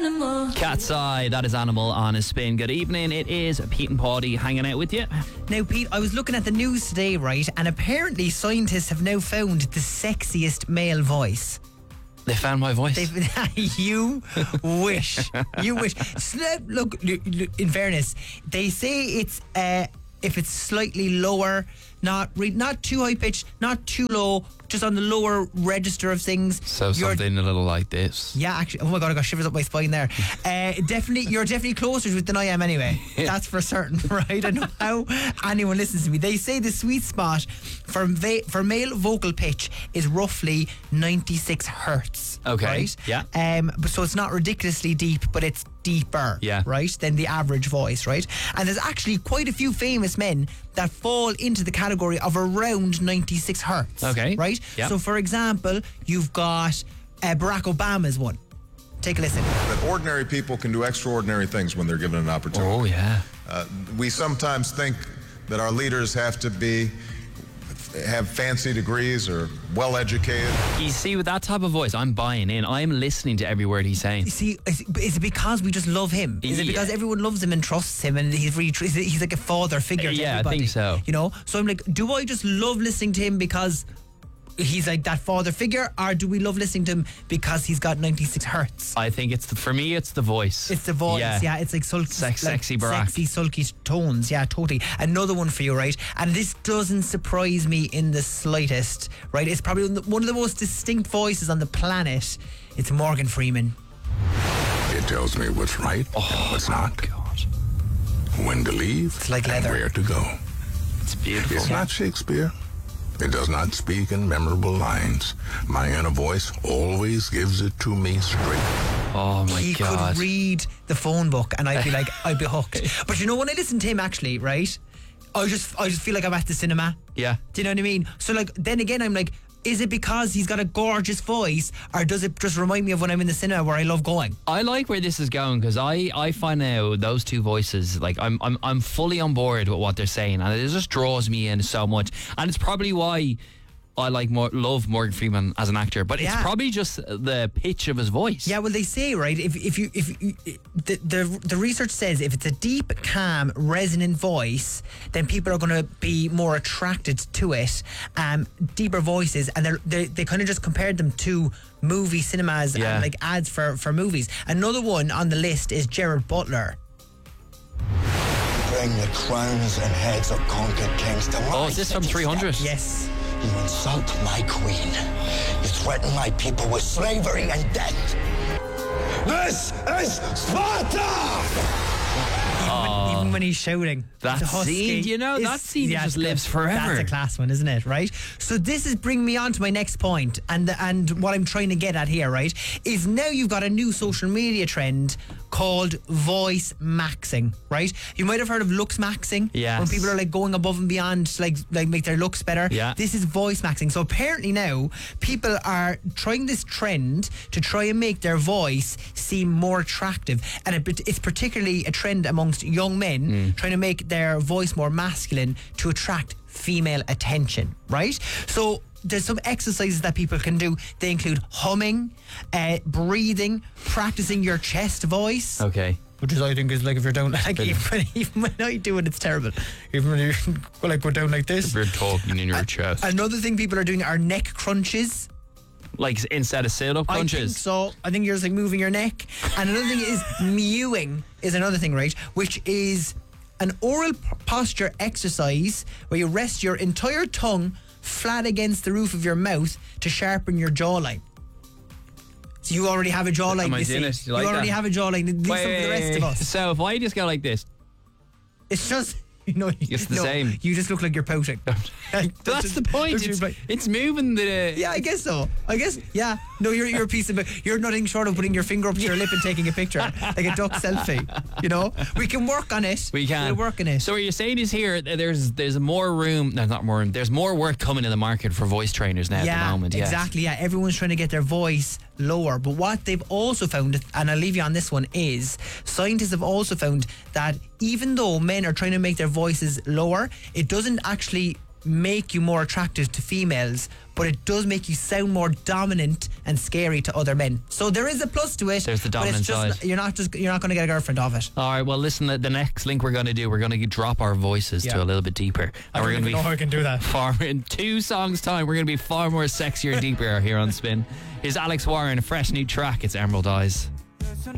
Cat's Eye, that is Animal on a Spin. Good evening, it is Pete and Paudy hanging out with you. Now, Pete, I was looking at the news today, right, and apparently scientists have now found the sexiest male voice. They found my voice. You wish. You wish. Look, in fairness, they say it's if it's slightly lower, not too high pitched, not too low, just on the lower register of things. So something a little like this. Yeah, actually, oh my God, I got shivers up my spine there. You're definitely closer to it than I am anyway. That's for certain, right? I know how anyone listens to me. They say the sweet spot for male vocal pitch is roughly 96 hertz. Okay. Right? Yeah. So it's not ridiculously deep, but it's deeper. Yeah. Right? Than the average voice, right? And there's actually quite a few famous men that fall into the category of around 96 hertz. Okay. Right? Yeah. So, for example, you've got Barack Obama's one. Take a listen. That ordinary people can do extraordinary things when they're given an opportunity. Oh, yeah. We sometimes think that our leaders have to have fancy degrees or well-educated. You see, with that type of voice, I'm buying in. I'm listening to every word he's saying. You see, is it because we just love him? Is it because everyone loves him and trusts him and he's like a father figure to everybody? I think so. You know? So I'm like, do I just love listening to him because he's like that father figure, or do we love listening to him because he's got 96 hertz? I think for me, it's the voice. It's the voice, yeah. It's like sexy Barack. Sexy, sulky tones, yeah, totally. Another one for you, right? And this doesn't surprise me in the slightest, right? It's probably one of the most distinct voices on the planet. It's Morgan Freeman. It tells me what's right and what's not. God. When to leave It's like and leather. where to go. It's beautiful. It's not Shakespeare. It does not speak in memorable lines. My inner voice always gives it to me straight. Oh my He God. could read the phone book and I'd be like, I'd be hooked. But you know, when I listen to him actually, right, I just feel like I'm at the cinema. Yeah. Do you know what I mean? So like, then again, I'm like, is it because he's got a gorgeous voice, or does it just remind me of when I'm in the cinema where I love going? I like where this is going because I find now those two voices, like I'm fully on board with what they're saying, and it just draws me in so much. And it's probably why I love Morgan Freeman as an actor, but it's probably just the pitch of his voice. Yeah, well, they say, right, if the research says if it's a deep, calm, resonant voice, then people are going to be more attracted to it. Deeper voices, and they kind of just compared them to movie cinemas and like ads for movies. Another one on the list is Gerard Butler. Bring the crowns and heads of conquered kings to my Oh, is this from 300? Yes. You insult my queen. You threaten my people with slavery and death. This is Sparta! Even when he's shouting. That it's a husky. scene, that scene just lives forever. That's a class one, isn't it, right? So this is bringing me on to my next point, and what I'm trying to get at here, right, is now you've got a new social media trend called voice maxing, right? You might have heard of looks maxing. Yes. When people are like going above and beyond to like make their looks better. Yeah. This is voice maxing. So apparently now people are trying this trend to try and make their voice seem more attractive, and it's particularly a trend amongst young men trying to make their voice more masculine to attract female attention, right? So there's some exercises that people can do. They include humming, breathing, practicing your chest voice. Okay. Which is, I think, is like if you're down like even when I do it, it's terrible. Even when you go down like this. If you're talking in your chest. Another thing people are doing are neck crunches. Like instead of sit-up I think crunches. so. I think you're just like moving your neck. And another thing is mewing is another thing, right? Which is an oral posture exercise where you rest your entire tongue flat against the roof of your mouth to sharpen your jawline. So you already have a jawline. Am I You doing see. it? You You like already that? have a jawline. These are for the rest of us. So if I just go like this, It's just, It's the same. You just look like you're pouting. that's the point. It's moving the. Yeah, I guess so. I guess, yeah. No, you're a piece of it. You're nothing short of putting your finger up to your lip and taking a picture, like a duck selfie. You know, we can work on it. We can. We'll work on it. So what you're saying is here, there's more room. No, not more room. There's more work coming in the market for voice trainers now at the moment. Yes. Exactly. Yeah, everyone's trying to get their voice lower. But what they've also found, and I'll leave you on this one, is scientists have also found that even though men are trying to make their voices lower, it doesn't actually make you more attractive to females, but it does make you sound more dominant and scary to other men. So there is a plus to it. There's the but it's dominant just, side. You're not going to get a girlfriend off it. All right, well, listen, the next link we're going to do, we're going to drop our voices to a little bit deeper. I don't even know how I can do that. In 2 songs' time, we're going to be far more sexier and deeper here on Spin. Here's Alex Warren, a fresh new track. It's Emerald Eyes.